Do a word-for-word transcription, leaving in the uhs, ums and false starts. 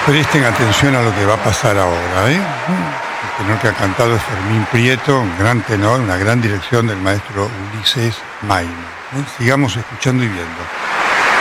Presten atención a lo que va a pasar ahora, ¿eh? El tenor que ha cantado es Fermín Prieto, un gran tenor, una gran dirección del maestro Ulises Maine. ¿eh? Sigamos escuchando y viendo.